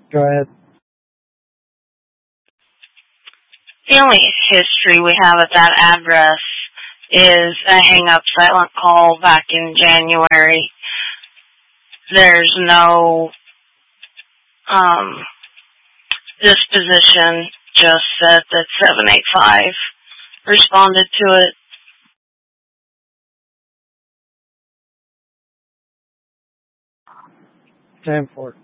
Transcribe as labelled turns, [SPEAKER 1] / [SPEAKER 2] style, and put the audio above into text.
[SPEAKER 1] Go ahead.
[SPEAKER 2] The only history we have at that address is a hang-up silent call back in January. There's no disposition, just said that 785 responded to it.
[SPEAKER 1] 10-4.